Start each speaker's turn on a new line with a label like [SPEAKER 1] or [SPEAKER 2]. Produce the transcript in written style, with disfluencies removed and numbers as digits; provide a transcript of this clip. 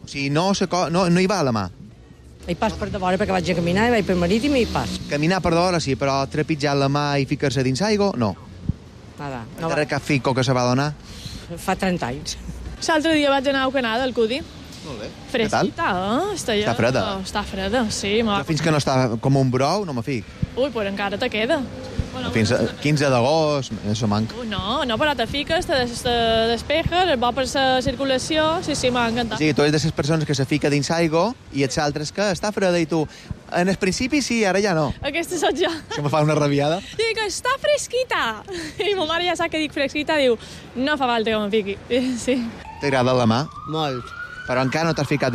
[SPEAKER 1] O sigui, no hi va a la mà.
[SPEAKER 2] Hi pas per de vora perquè vaig a caminar i vaig per marítim i hi pas.
[SPEAKER 1] Caminar per d'hora sí, però trepitjar la mà i ficar-se dins aigua, no.
[SPEAKER 2] Nada.
[SPEAKER 1] No va cap fico que se va donar.
[SPEAKER 2] Fa 30 anys.
[SPEAKER 3] L'altre dia vaig anar a Canada, al Cudi.
[SPEAKER 1] Molt bé.
[SPEAKER 3] Fresquita, Està
[SPEAKER 1] freda.
[SPEAKER 3] Està freda, sí.
[SPEAKER 1] Però fins que no està com un brou, no me fic.
[SPEAKER 3] Ui, però encara te queda. Bueno,
[SPEAKER 1] Fins a 15 d'agost, això manca.
[SPEAKER 3] No, però te fiques, te despejes, és bo per la circulació, sí, m'ha encantat.
[SPEAKER 1] Sí, tu ets de les persones que se fica dins aigua i ets altres que està freda i tu... En el principi sí, ara ja no.
[SPEAKER 3] Aquesta soc jo.
[SPEAKER 1] Això me fa una rabiada.
[SPEAKER 3] Dic, està fresquita. I ma mare ja sap que dic fresquita, diu, no fa falta que me'n fiqui. Sí.
[SPEAKER 1] T'agrada la mà?
[SPEAKER 4] Molt.
[SPEAKER 1] Però encara no t'has ficat